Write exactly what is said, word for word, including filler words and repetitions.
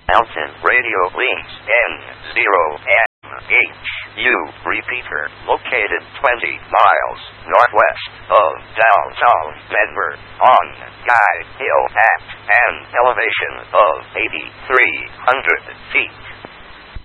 Alton Radio Links N zero M H U repeater located twenty miles northwest of downtown Denver on Guide Hill at an elevation of eighty-three hundred feet.